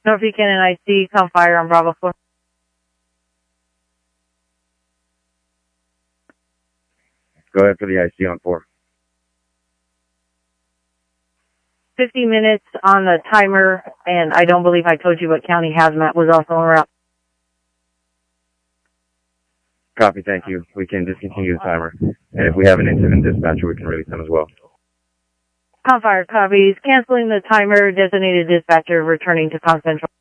North Beacon and IC, come fire on Bravo 4. Go ahead for the IC on 4. 50 minutes on the timer, and I don't believe I told you what county hazmat was also en route. Copy, thank you. We can discontinue the timer. And if we have an incident dispatcher, we can release them as well. Com fire copies. Canceling the timer. Designated dispatcher returning to Con Central.